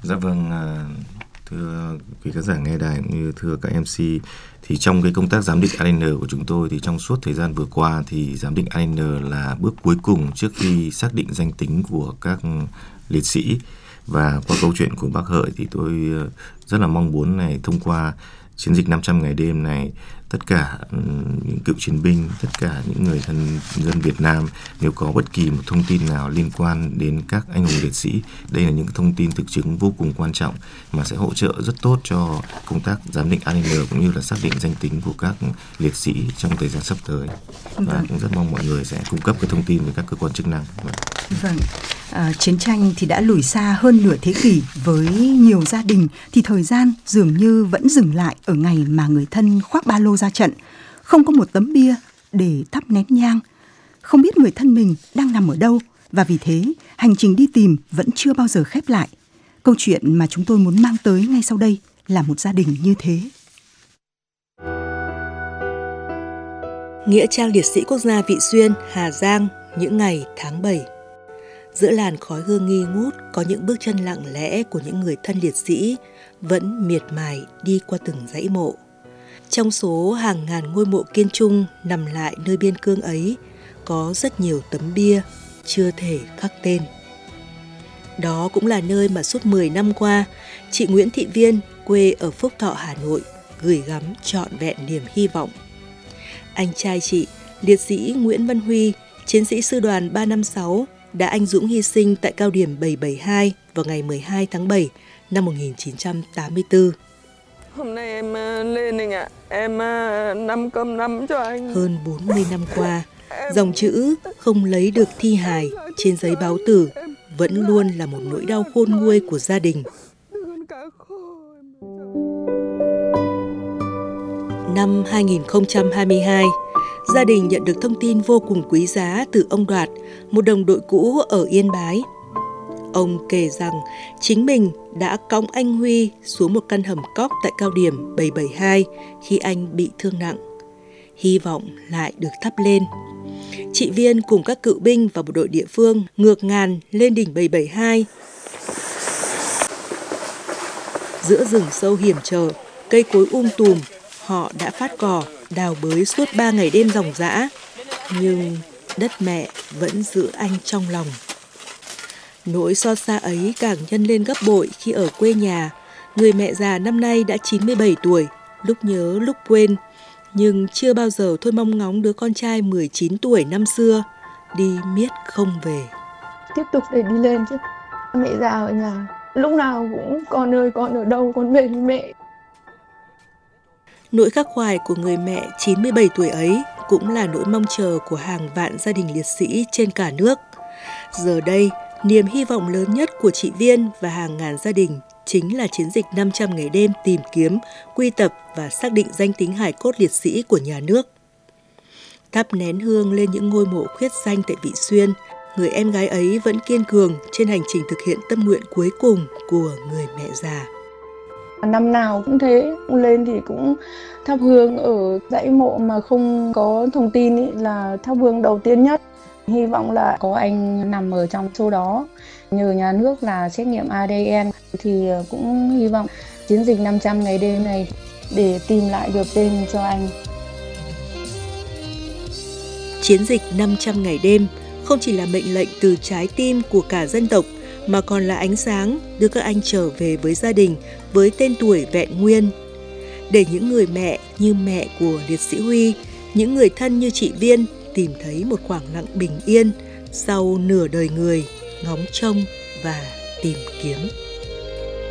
Dạ vâng, thưa quý khán giả nghe đài cũng như thưa các MC, thì trong cái công tác giám định ADN của chúng tôi thì trong suốt thời gian vừa qua thì giám định ADN là bước cuối cùng trước khi xác định danh tính của các liệt sĩ. Và qua câu chuyện của bác Hợi thì tôi rất là mong muốn này, thông qua chiến dịch 500 ngày đêm này, tất cả những cựu chiến binh, tất cả những người thân dân Việt Nam, nếu có bất kỳ một thông tin nào liên quan đến các anh hùng liệt sĩ, đây là những thông tin thực chứng vô cùng quan trọng mà sẽ hỗ trợ rất tốt cho công tác giám định ADN cũng như là xác định danh tính của các liệt sĩ trong thời gian sắp tới. Và cũng rất mong mọi người sẽ cung cấp cái thông tin với các cơ quan chức năng. Vâng. Chiến tranh thì đã lùi xa hơn nửa thế kỷ, với nhiều gia đình thì thời gian dường như vẫn dừng lại ở ngày mà người thân khoác ba lô ra trận, không có một tấm bia để thắp nén nhang, không biết người thân mình đang nằm ở đâu, và vì thế hành trình đi tìm vẫn chưa bao giờ khép lại. Câu chuyện mà chúng tôi muốn mang tới ngay sau đây là một gia đình như thế. Nghĩa trang liệt sĩ quốc gia Vị Xuyên, Hà Giang, những ngày tháng 7. Giữa làn khói hương nghi ngút có những bước chân lặng lẽ của những người thân liệt sĩ vẫn miệt mài đi qua từng dãy mộ. Trong số hàng ngàn ngôi mộ kiên trung nằm lại nơi biên cương ấy, có rất nhiều tấm bia chưa thể khắc tên. Đó cũng là nơi mà suốt 10 năm qua, chị Nguyễn Thị Viên, quê ở Phúc Thọ, Hà Nội, gửi gắm trọn vẹn niềm hy vọng. Anh trai chị, liệt sĩ Nguyễn Văn Huy, chiến sĩ sư đoàn 356, đã anh dũng hy sinh tại cao điểm 772 vào ngày 12 tháng 7 năm 1984. Hôm nay em lên anh ạ, em nắm cơm nắm cho anh. Hơn 40 năm qua, dòng chữ không lấy được thi hài trên giấy báo tử vẫn luôn là một nỗi đau khôn nguôi của gia đình. Năm 2022, gia đình nhận được thông tin vô cùng quý giá từ ông Đoạt, một đồng đội cũ ở Yên Bái. Ông kể rằng chính mình đã cõng anh Huy xuống một căn hầm cóc tại cao điểm 772 khi anh bị thương nặng. Hy vọng lại được thắp lên. Chị Viên cùng các cựu binh và bộ đội địa phương ngược ngàn lên đỉnh 772. Giữa rừng sâu hiểm trở, cây cối tùm, họ đã phát cỏ, đào bới suốt 3 ngày đêm ròng rã. Nhưng đất mẹ vẫn giữ anh trong lòng. Nỗi xót xa ấy càng nhân lên gấp bội khi ở quê nhà, người mẹ già năm nay đã 97 tuổi, lúc nhớ lúc quên, nhưng chưa bao giờ thôi mong ngóng đứa con trai 19 tuổi năm xưa, đi miết không về. Tiếp tục để đi lên chứ, mẹ già ở nhà, lúc nào cũng con ơi con ở đâu, con về với mẹ. Nỗi khắc khoải của người mẹ 97 tuổi ấy cũng là nỗi mong chờ của hàng vạn gia đình liệt sĩ trên cả nước. Giờ đây, niềm hy vọng lớn nhất của chị Viên và hàng ngàn gia đình chính là chiến dịch 500 ngày đêm tìm kiếm, quy tập và xác định danh tính hài cốt liệt sĩ của nhà nước. Thắp nén hương lên những ngôi mộ khuyết danh tại Vị Xuyên, người em gái ấy vẫn kiên cường trên hành trình thực hiện tâm nguyện cuối cùng của người mẹ già. Năm nào cũng thế, lên thì cũng thắp hương ở dãy mộ mà không có thông tin ý, là thắp hương đầu tiên nhất. Hy vọng là có anh nằm ở trong số đó. Nhờ nhà nước là xét nghiệm ADN thì cũng hy vọng chiến dịch 500 ngày đêm này để tìm lại được tên cho anh. Chiến dịch 500 ngày đêm không chỉ là mệnh lệnh từ trái tim của cả dân tộc, mà còn là ánh sáng đưa các anh trở về với gia đình với tên tuổi vẹn nguyên. Để những người mẹ như mẹ của liệt sĩ Huy, những người thân như chị Viên tìm thấy một khoảng lặng bình yên sau nửa đời người ngóng trông và tìm kiếm.